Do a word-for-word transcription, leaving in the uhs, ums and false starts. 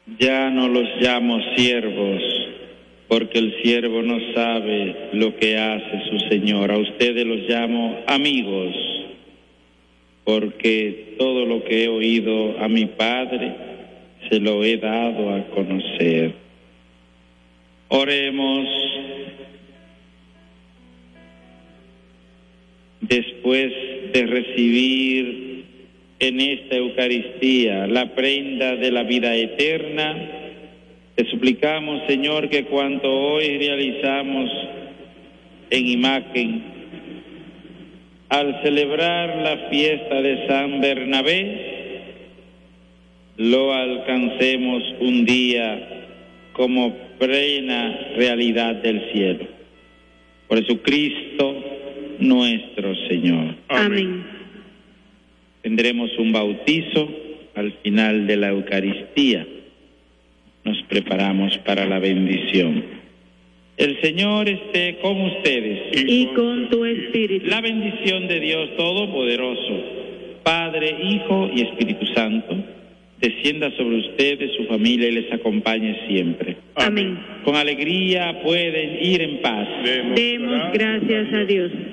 Ya no los llamo siervos, porque el siervo no sabe lo que hace su señor. A ustedes los llamo amigos, porque todo lo que he oído a mi Padre se lo he dado a conocer. Oremos. Después de recibir en esta Eucaristía la prenda de la vida eterna, te suplicamos, Señor, que cuanto hoy realizamos en imagen, al celebrar la fiesta de San Bernabé, lo alcancemos un día como plena realidad del cielo. Por Jesucristo nuestro Señor. Amén. Tendremos un bautizo al final de la Eucaristía. Nos preparamos para la bendición. El Señor esté con ustedes. Y con tu espíritu. La bendición de Dios Todopoderoso, Padre, Hijo y Espíritu Santo, descienda sobre ustedes, su familia, y les acompañe siempre. Amén. Con alegría pueden ir en paz. Demos gracias a Dios.